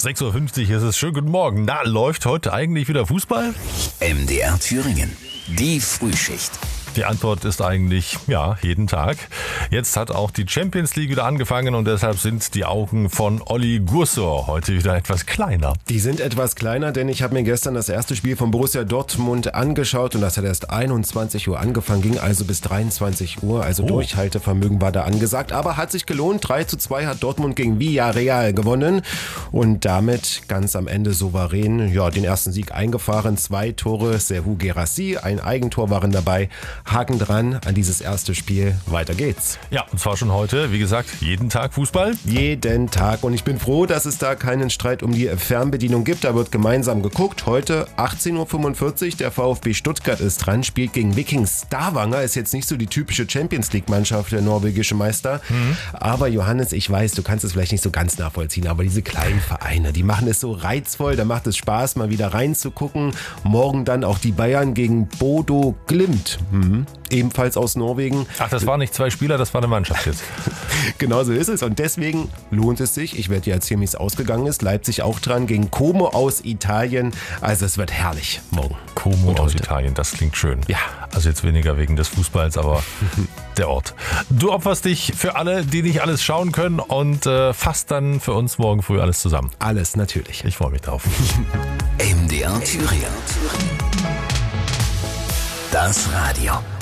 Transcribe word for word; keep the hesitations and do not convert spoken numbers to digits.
sechs Uhr fünfzig ist es. Schönen guten Morgen. Na, läuft heute eigentlich wieder Fußball? M D R Thüringen, die Frühschicht. Die Antwort ist eigentlich, ja, jeden Tag. Jetzt hat auch die Champions League wieder angefangen und deshalb sind die Augen von Olli Gursor heute wieder etwas kleiner. Die sind etwas kleiner, denn ich habe mir gestern das erste Spiel von Borussia Dortmund angeschaut und das hat erst einundzwanzig Uhr angefangen, ging also bis dreiundzwanzig Uhr, also oh. Durchhaltevermögen war da angesagt, aber hat sich gelohnt. drei zu zwei hat Dortmund gegen Villarreal gewonnen und damit ganz am Ende souverän ja, den ersten Sieg eingefahren. Zwei Tore, Serhou Guirassy, ein Eigentor waren dabei. Haken dran an dieses erste Spiel. Weiter geht's. Ja, und zwar schon heute, wie gesagt, jeden Tag Fußball. Jeden Tag. Und ich bin froh, dass es da keinen Streit um die Fernbedienung gibt. Da wird gemeinsam geguckt. Heute achtzehn Uhr fünfundvierzig. Der VfB Stuttgart ist dran, spielt gegen Viking Stavanger. Ist jetzt nicht so die typische Champions League Mannschaft, der norwegische Meister. Mhm. Aber Johannes, ich weiß, du kannst es vielleicht nicht so ganz nachvollziehen, aber diese kleinen Vereine, die machen es so reizvoll. Da macht es Spaß, mal wieder reinzugucken. Morgen dann auch die Bayern gegen Bodo Glimt. Mhm. Ebenfalls aus Norwegen. Ach, das waren nicht zwei Spieler, das war eine Mannschaft jetzt. Genau so ist es und deswegen lohnt es sich. Ich werde dir erzählen, wie es ausgegangen ist. Leipzig auch dran gegen Como aus Italien. Also es wird herrlich morgen. Como aus heute. Italien, das klingt schön. Ja. Also jetzt weniger wegen des Fußballs, aber der Ort. Du opferst dich für alle, die nicht alles schauen können und äh, fasst dann für uns morgen früh alles zusammen. Alles natürlich. Ich freue mich drauf. M D R Thüringen. Das Radio.